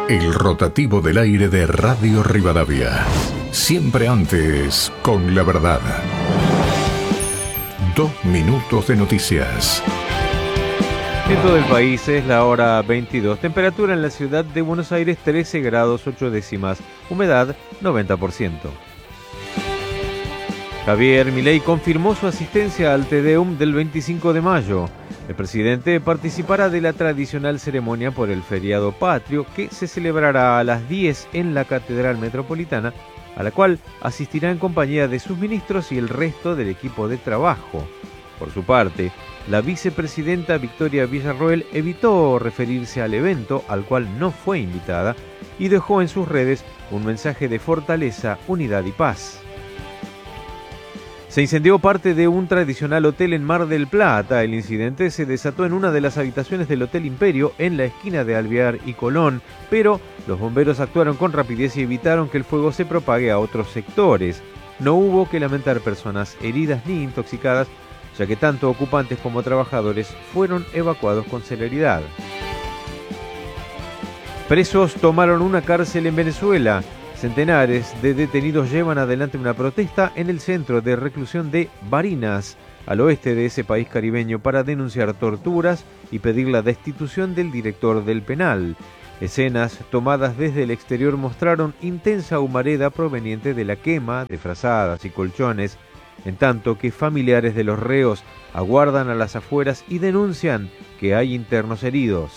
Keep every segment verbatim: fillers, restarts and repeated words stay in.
El rotativo del aire de Radio Rivadavia. Siempre antes, con la verdad. Dos minutos de noticias. En todo el país es la hora veintidós. Temperatura en la ciudad de Buenos Aires trece grados ocho décimas. Humedad noventa por ciento. Javier Milei confirmó su asistencia al Te Deum del veinticinco de mayo. El presidente participará de la tradicional ceremonia por el feriado patrio que se celebrará a las diez en la Catedral Metropolitana, a la cual asistirá en compañía de sus ministros y el resto del equipo de trabajo. Por su parte, la vicepresidenta Victoria Villarroel evitó referirse al evento al cual no fue invitada y dejó en sus redes un mensaje de fortaleza, unidad y paz. Se incendió parte de un tradicional hotel en Mar del Plata. El incidente se desató en una de las habitaciones del Hotel Imperio en la esquina de Alvear y Colón, pero los bomberos actuaron con rapidez y evitaron que el fuego se propague a otros sectores. No hubo que lamentar personas heridas ni intoxicadas, ya que tanto ocupantes como trabajadores fueron evacuados con celeridad. Presos tomaron una cárcel en Venezuela. Centenares de detenidos llevan adelante una protesta en el centro de reclusión de Barinas, al oeste de ese país caribeño, para denunciar torturas y pedir la destitución del director del penal. Escenas tomadas desde el exterior mostraron intensa humareda proveniente de la quema de frazadas y colchones, en tanto que familiares de los reos aguardan a las afueras y denuncian que hay internos heridos.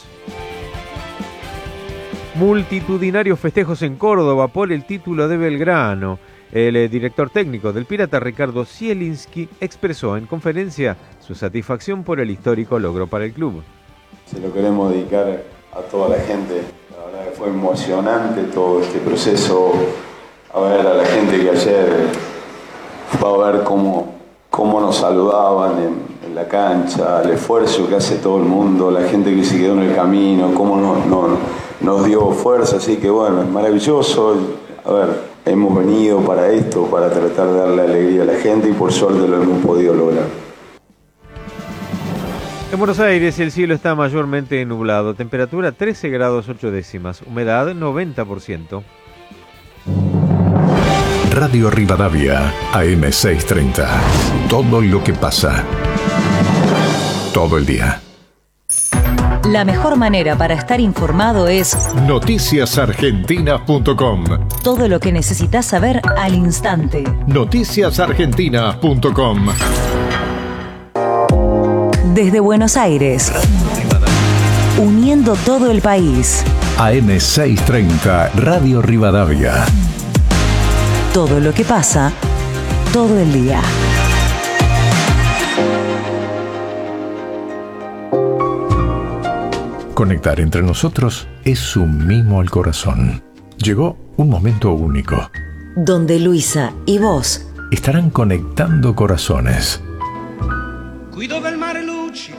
Multitudinarios festejos en Córdoba por el título de Belgrano. El eh, director técnico del Pirata, Ricardo Zielinski, expresó en conferencia su satisfacción por el histórico logro para el club. Se lo queremos dedicar a toda la gente. La verdad que fue emocionante todo este proceso. A ver, a la gente que ayer fue a ver cómo, cómo nos saludaban en, en la cancha, el esfuerzo que hace todo el mundo, la gente que se quedó en el camino, cómo nos, nos, nos dio fuerza. Así que bueno, es maravilloso. A ver, hemos venido para esto, para tratar de darle alegría a la gente y por suerte lo hemos podido lograr. En Buenos Aires el cielo está mayormente nublado, temperatura trece grados ocho décimas, humedad noventa por ciento. Radio Rivadavia, A M seiscientos treinta. Todo lo que pasa. Todo el día. La mejor manera para estar informado es noticias argentinas punto com. Todo lo que necesitas saber al instante. noticias argentinas punto com. Desde Buenos Aires, uniendo todo el país. A M seiscientos treinta, Radio Rivadavia. Todo lo que pasa, todo el día. Conectar entre nosotros es un mimo al corazón. Llegó un momento único, donde Luisa y vos estarán conectando corazones. Qui dove il mare luccica